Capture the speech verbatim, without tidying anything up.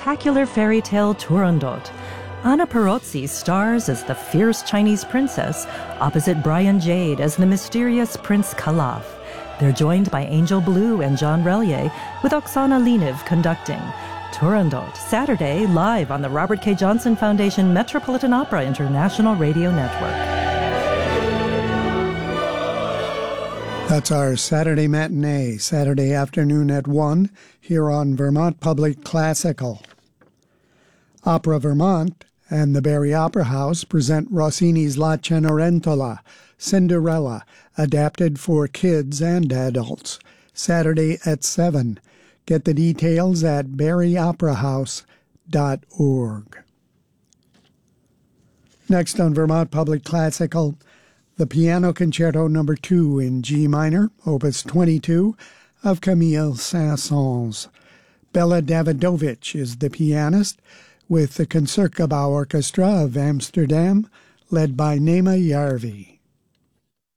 spectacular fairy tale Turandot. Anna Perozzi stars as the fierce Chinese princess, opposite Brian Jade as the mysterious Prince Calaf. They're joined by Angel Blue and John Relier, with Oksana Leniv conducting. Turandot, Saturday, live on the Robert K. Johnson Foundation Metropolitan Opera International Radio Network. That's our Saturday matinee, Saturday afternoon at one, here on Vermont Public Classical. Opera Vermont and the Barrie Opera House present Rossini's La Cenerentola, Cinderella, adapted for kids and adults, Saturday at seven. Get the details at barrie opera house dot org. Next on Vermont Public Classical, the Piano Concerto Number two in G minor, Opus twenty-two, of Camille Saint-Saëns. Bella Davidovich is the pianist, with the Concertgebouw Orchestra of Amsterdam, led by Nema Järvi.